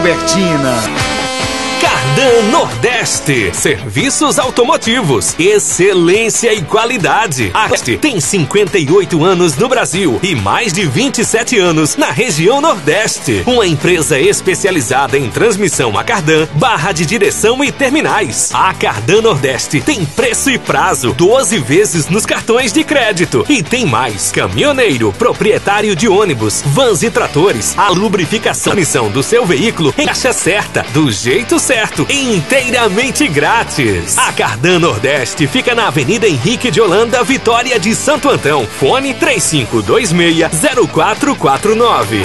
Albertina. Cardan Nordeste, serviços automotivos, excelência e qualidade. A Nordeste tem 58 anos no Brasil e mais de 27 anos na região Nordeste. Uma empresa especializada em transmissão a cardan, barra de direção e terminais. A Cardan Nordeste tem preço e prazo, 12 vezes nos cartões de crédito. E tem mais, caminhoneiro, proprietário de ônibus, vans e tratores, a lubrificação do seu veículo em caixa certa, do jeito certo, inteiramente grátis. A Cardan Nordeste fica na Avenida Henrique de Holanda, Vitória de Santo Antão. Fone 3526-0449.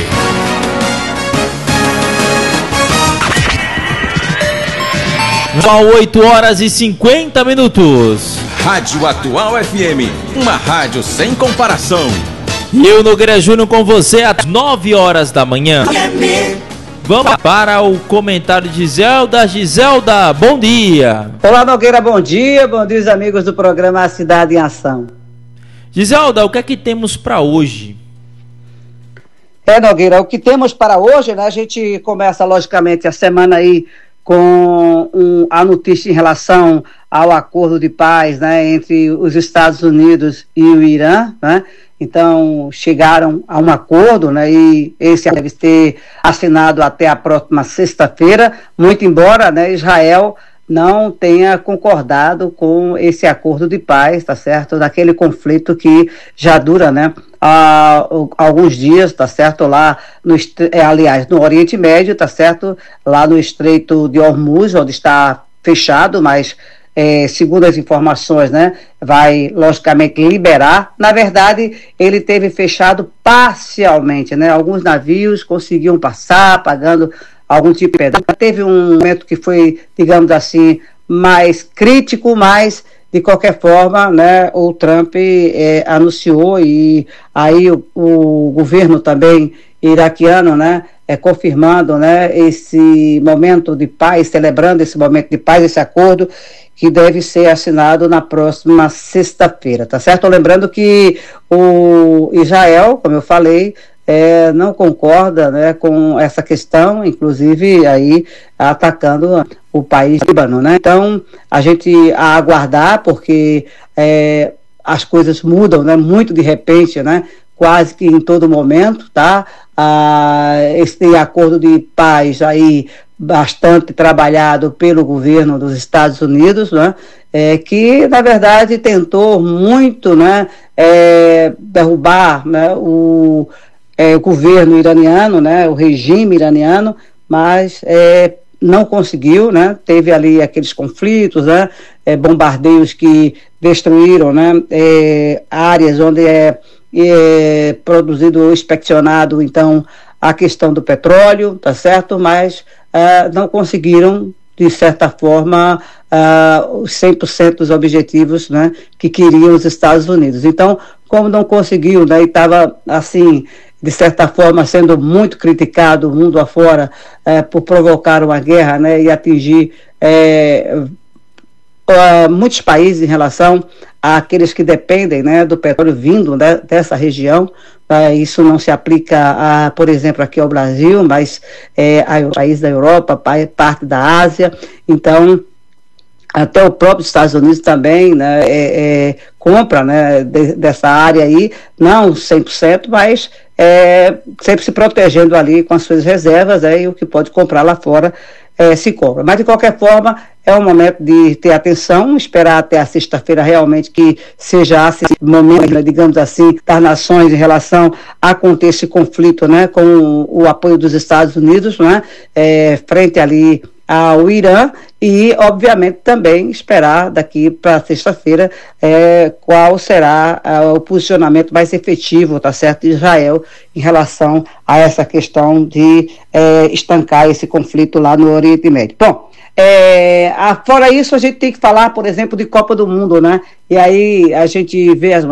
São 8h50. Rádio Atual FM, uma rádio sem comparação. E eu, Nogueira Júnior, com você às 9h da manhã. Vamos para o comentário de Giselda. Giselda, bom dia. Olá, Nogueira, bom dia. Bom dia, os amigos do programa A Cidade em Ação. Giselda, o que é que temos para hoje? Nogueira, o que temos para hoje, né? A gente começa, logicamente, a semana aí com a notícia em relação ao acordo de paz, né, entre os Estados Unidos e o Irã, né? Então, chegaram a um acordo, né, e esse deve ser assinado até a próxima sexta-feira, muito embora, né, Israel não tenha concordado com esse acordo de paz, tá certo? Daquele conflito que já dura, né, há alguns dias, tá certo? Lá, aliás, no Oriente Médio, tá certo? Lá no Estreito de Hormuz, onde está fechado, mas segundo as informações, né, vai logicamente liberar. Na verdade, ele teve fechado parcialmente, né? Alguns navios conseguiam passar, pagando algum tipo de pedágio. Teve um momento que foi, digamos assim, mais crítico, mas de qualquer forma, né, o Trump anunciou, e aí o governo também iraquiano, né, confirmando, né, esse momento de paz, celebrando esse momento de paz, esse acordo que deve ser assinado na próxima sexta-feira, tá certo? Lembrando que o Israel, como eu falei, não concorda, né, com essa questão, inclusive aí atacando o país Líbano, né? Então, a gente a aguardar, porque as coisas mudam, né, muito de repente, né, quase que em todo momento, tá? Esse acordo de paz aí bastante trabalhado pelo governo dos Estados Unidos, né? Que na verdade tentou muito, né, derrubar, né, o governo iraniano, né, o regime iraniano, mas não conseguiu, né? Teve ali aqueles conflitos, né, bombardeios que destruíram, né, áreas onde produzido ou inspecionado, então, a questão do petróleo, tá certo? Mas não conseguiram, de certa forma, os 100% dos objetivos, né, que queriam os Estados Unidos. Então, como não conseguiu, né, e estava, assim, de certa forma, sendo muito criticado o mundo afora por provocar uma guerra, né, e atingir muitos países em relação àqueles que dependem, né, do petróleo vindo, né, dessa região. Isso não se aplica, por exemplo, aqui ao Brasil, mas a países da Europa, parte da Ásia. Então, até o próprio Estados Unidos também, né, compra, né, dessa área aí, não 100%, mas sempre se protegendo ali com as suas reservas, e o que pode comprar lá fora se compra. Mas, de qualquer forma, é um momento de ter atenção, esperar até a sexta-feira realmente que seja esse momento, né, digamos assim, das nações em relação a conter esse conflito, né, com o apoio dos Estados Unidos, né, frente ali ao Irã, e obviamente também esperar daqui para sexta-feira qual será o posicionamento mais efetivo, tá certo, de Israel em relação a essa questão de estancar esse conflito lá no Oriente Médio. Bom, fora isso, a gente tem que falar, por exemplo, de Copa do Mundo, né? E aí a gente vê as